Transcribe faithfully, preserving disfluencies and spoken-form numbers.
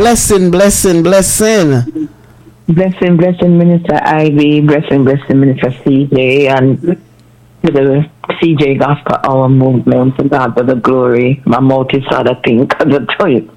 Blessing, blessing, blessing. Blessing, blessing, Minister Ivy. Blessing, blessing, Minister C J. And to the C J Gospel Hour movement. To God for the glory. My mouth is hard, I think. I tell you.